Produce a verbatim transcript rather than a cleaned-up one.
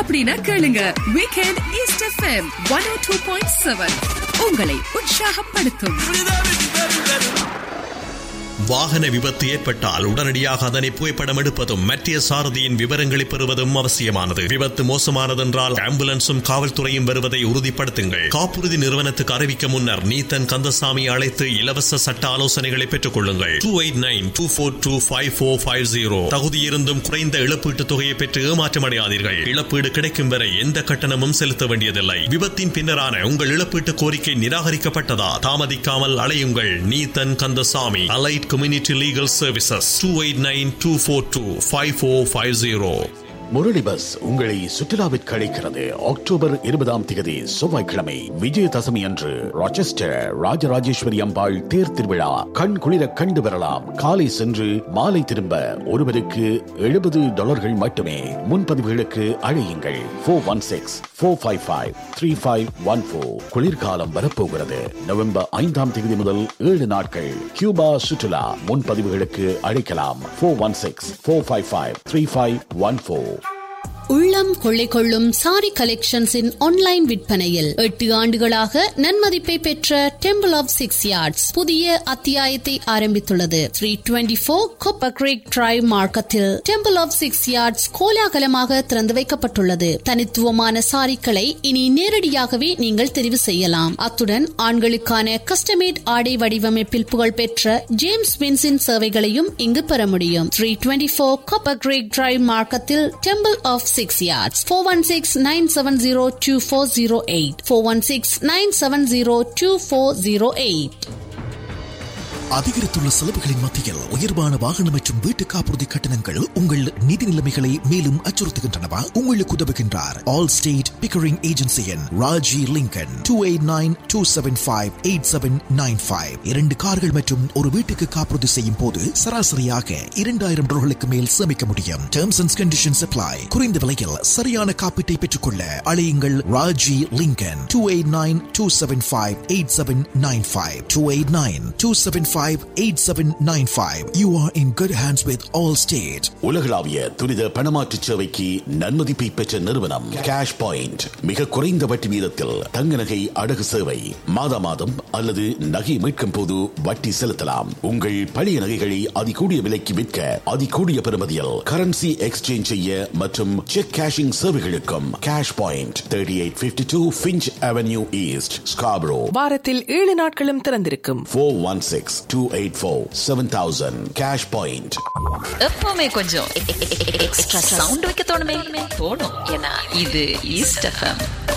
அப்படின்னா கேளுங்க. Weekend east FM one ஓ two point seven உங்களை உற்சாகப்படுத்தும். வாகன விபத்து ஏற்பட்டால் உடனடியாக அதனை புகைப்படம் எடுப்பதும் மத்திய சாரதியின் விவரங்களை பெறுவதும் அவசியமானது. விபத்து மோசமானதென்றால் ஆம்புலன்ஸும் காவல்துறையும் வருவதை உறுதிப்படுத்துங்கள். காப்புறுதி நிறுவனத்துக்கு அறிவிக்க முன்னர் நீத்தன் கந்தசாமி அழைத்து இலவச சட்ட ஆலோசனைகளை பெற்றுக் கொள்ளுங்கள். Two eight nine two four two five four five zero. தகுதியிருந்தும் குறைந்த இழப்பீட்டுத் தொகையை பெற்று ஏமாற்றமடையாதீர்கள். இழப்பீடு கிடைக்கும் வரை எந்த கட்டணமும் செலுத்த வேண்டியதில்லை. விபத்தின் பின்னரான உங்கள் இழப்பீட்டு கோரிக்கை நிராகரிக்கப்பட்டதா? தாமதிக்காமல் அலையுங்கள். Neethan Kandasamy, allied Community Legal Services, two eight nine two four two five four five zero. Murali bus உங்களை சுற்றுலாவிற்கு அழைக்கிறது. அக்டோபர் இருபதாம் தேதி செவ்வாய்க்கிழமை விஜயதசமி அன்று ராச்செஸ்டர் ராஜராஜேஸ்வரி அம்பாள் தேர் திருவிழா கண் குளிர கண்டு வரலாம். காலை சென்று மாலை திரும்ப ஒருவருக்கு எழுபது டாலர்கள் மட்டுமே. முன்பதிவுகளுக்கு அழையுங்கள் four one six four five five three five one four. குளிர்காலம் வரப்போகிறது. நவம்பர் ஐந்தாம் தேதி முதல் ஏழு நாட்கள் கியூபா சுற்றுலா. முன்பதிவுகளுக்கு அழைக்கலாம் four one six four five five three five one four. உள்ளம் கொள்ளை கொள்ளும் சாரி கலெக்ஷன்ஸின் ஆன்லைன் விற்பனையில் எட்டு ஆண்டுகளாக நன்மதிப்பை பெற்ற டெம்பிள் ஆஃப் சிக்ஸ் யார்ட்ஸ் புதிய அத்தியாயத்தை ஆரம்பித்துள்ளது. Three twenty four copper Greek drive மார்க்கத்தில் டெம்பிள் ஆஃப் சிக்ஸ் யார்ட்ஸ் கோலாகலமாக திறந்து வைக்கப்பட்டுள்ளது. தனித்துவமான சாரிக்களை இனி நேரடியாகவே நீங்கள் தெரிவு செய்யலாம். அத்துடன் ஆண்களுக்கான கஸ்டமேட் ஆடை வடிவமைப்பில் புகழ்பெற்ற ஜேம்ஸ் வின்ஸின் சேவைகளையும் இங்கு பெற முடியும். Three twenty four copper Greek drive மார்க்கத்தில் temple of six yards. four one six nine seven zero two four zero eight. four one six nine seven zero two four zero eight. அதிகரித்துள்ள செலவுகளின் மத்தியில் உயர்வான வாகனம் மற்றும் வீட்டு காப்புறுதி கட்டணங்கள் உங்கள் நிதி நிலைமைகளை மேலும் அச்சுறுத்துகின்றனவா? உங்களுக்கு உதவுகின்றார் all state Pickering ஏஜென்சியின் Raji Lincoln. Two eight nine two seven five eight seven nine five. இரண்டு கார்கள் மற்றும் ஒரு வீட்டுக்கு காப்புறுதி செய்யும் போது சராசரியாக இரண்டாயிரம் டாலர்களுக்கு மேல் சேமிக்க முடியும். Terms and conditions apply. குறைந்த விலையில் சரியான காப்பீட்டை பெற்றுக்கொள்ள அழையுங்கள் Raji Lincoln. Two eight nine two seven five eight seven nine five. Two eight nine two seven five eight seven nine five. You are in good hands with Allstate. உலகளாவிய துரித பணமாற்று சேவைக்கு நன்மதிப்பை பெற்ற நிறுவனம் கேஷ் பாயிண்ட். மிக குறைந்த வட்டி வீதத்தில் தங்க நகை அடகு சேவை. மாதா மாதம் அல்லது நகை மீட்கும் போது வட்டி செலுத்தலாம். உங்கள் பழைய நகைகளை அதிகூடிய விலைக்கு விற்க அதிகூடிய பெறுமதியில் கரன்சி எக்ஸ்சேஞ்ச் செய்ய மற்றும் check cashing சேவைகளுக்கும் cash point thirty eight fifty two Finch Avenue East, Scarborough. வாரத்தில் ஏழு நாட்களும் திறந்திருக்கும். Four one six two eight four seven thousand. Cash point. எப்பவுமே கொஞ்சம் எக்ஸ்ட்ரா சவுண்ட் வைக்க தோணுமே தோணும். ஏன்னா இது ஈஸ்ட் எஃப்எம்.